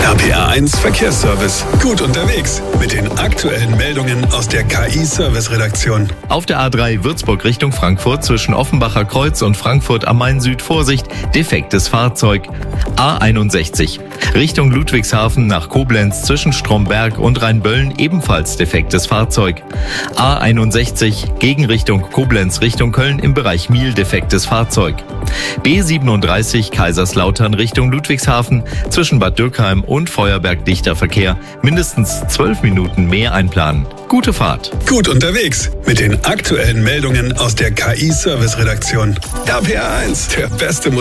RPR1 Verkehrsservice. Gut unterwegs mit den aktuellen Meldungen aus der KI-Service-Redaktion. Auf der A3 Würzburg Richtung Frankfurt zwischen Offenbacher Kreuz und Frankfurt am Main Süd Vorsicht, defektes Fahrzeug. A61 Richtung Ludwigshafen nach Koblenz zwischen Stromberg und Rheinböllen ebenfalls defektes Fahrzeug. A61 Gegenrichtung Koblenz Richtung Köln im Bereich Miel defektes Fahrzeug. B37 Kaiserslautern Richtung Ludwigshafen zwischen Bad Dürkheim und Feuerberg dichter Verkehr. Mindestens 12 Minuten mehr einplanen. Gute Fahrt. Gut unterwegs mit den aktuellen Meldungen aus der KI-Service-Redaktion. RPR1, der beste